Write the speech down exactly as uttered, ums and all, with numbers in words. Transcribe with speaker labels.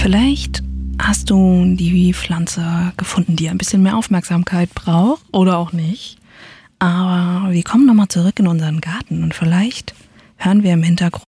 Speaker 1: Vielleicht hast du die Pflanze gefunden, die ein bisschen mehr Aufmerksamkeit braucht oder auch nicht. Aber wir kommen nochmal zurück in unseren Garten und vielleicht hören wir im Hintergrund